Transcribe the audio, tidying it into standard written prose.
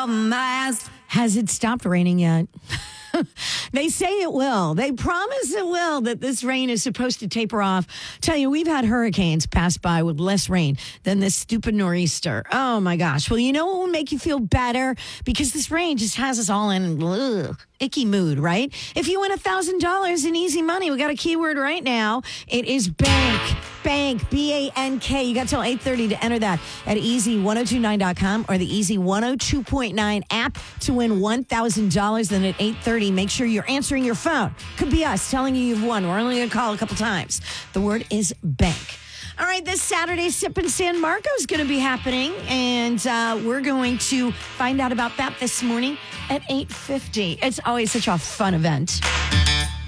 Has it stopped raining yet? They say it will. They promise it will, that this rain is supposed to taper off. Tell you, we've had hurricanes pass by with less rain than this stupid nor'easter. Oh, my gosh. Well, you know what will make you feel better? Because this rain just has us all in icky mood, right? If you win $1,000 in easy money, we got a keyword right now. It is bank. Bank, B-A-N-K. You got till 8:30 to enter that at easy1029.com or the Easy 102.9 app to win $1,000. Then at 8:30, make sure you're answering your phone. Could be us telling you you've won. We're only going to call a couple times. The word is bank. All right, this Saturday, Sip in San Marco is going to be happening, and we're going to find out about that this morning at 8:50. It's always such a fun event.